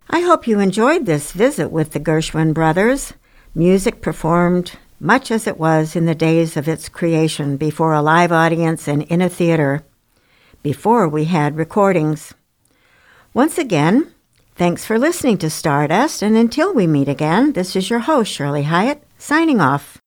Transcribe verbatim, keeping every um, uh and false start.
I hope you enjoyed this visit with the Gershwin brothers. Music performed much as it was in the days of its creation, before a live audience and in a theater, before we had recordings. Once again, thanks for listening to Stardust, and until we meet again, this is your host, Shirley Hyatt, signing off.